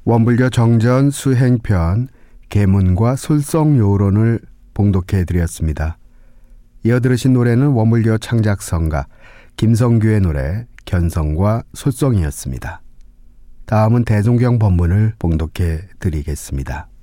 원불교 정전 수행편 계문과 솔성요론을 봉독해 드렸습니다. 이어 들으신 노래는 원불교 창작성가 김성규의 노래 견성과 솔성이었습니다. 다음은 대종경 법문을 봉독해 드리겠습니다.